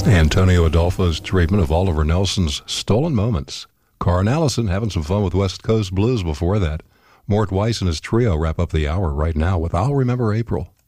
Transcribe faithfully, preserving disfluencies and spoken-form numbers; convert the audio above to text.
Antonio Adolfo's treatment of Oliver Nelson's Stolen Moments. Carl Allison having some fun with West Coast Blues before that. Mort Weiss and his trio wrap up the hour right now with I'll Remember April.